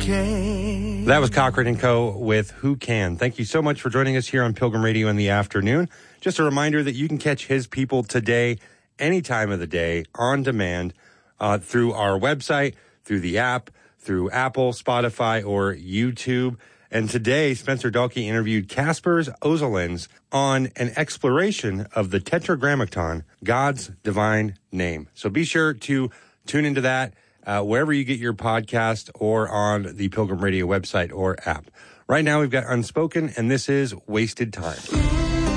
can. That was Cochran & Co. with Who Can. Thank you so much for joining us here on Pilgrim Radio in the afternoon. Just a reminder that you can catch His People today, any time of the day, on demand, through our website, through the app, through Apple, Spotify, or YouTube. And today, Spencer Dahlke interviewed Kaspers Ozelins on an exploration of the Tetragrammaton, God's divine name. So be sure to tune into that wherever you get your podcast or on the Pilgrim Radio website or app. Right now, we've got Unspoken, and this is Wasted Time.